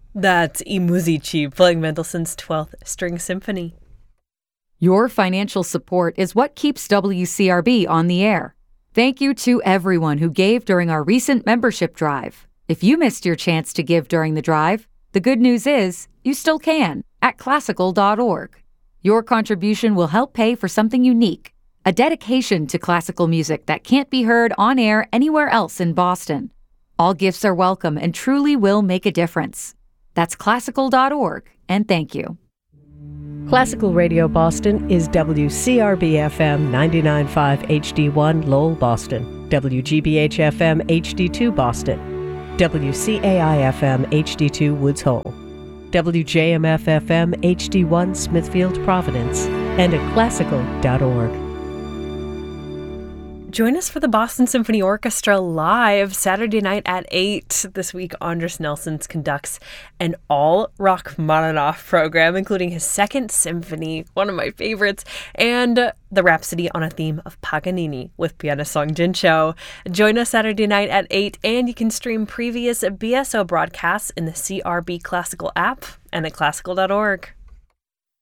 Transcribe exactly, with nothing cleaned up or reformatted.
That's I Musici playing Mendelssohn's twelfth String Symphony. Your financial support is what keeps W C R B on the air. Thank you to everyone who gave during our recent membership drive. If you missed your chance to give during the drive, the good news is you still can at classical dot org. Your contribution will help pay for something unique, a dedication to classical music that can't be heard on air anywhere else in Boston. All gifts are welcome and truly will make a difference. That's classical dot org, and thank you. Classical Radio Boston is W C R B F M ninety-nine point five H D one Lowell, Boston, W G B H F M H D two Boston, W C A I F M H D two Woods Hole, W J M F F M H D one Smithfield, Providence, and at classical dot org. Join us for the Boston Symphony Orchestra live Saturday night at eight. This week, Andras Nelsons conducts an all-rock Rachmaninoff program, including his second symphony, one of my favorites, and the Rhapsody on a theme of Paganini with pianist Song Jin Cho. Join us Saturday night at eight, and you can stream previous B S O broadcasts in the C R B Classical app and at classical dot org.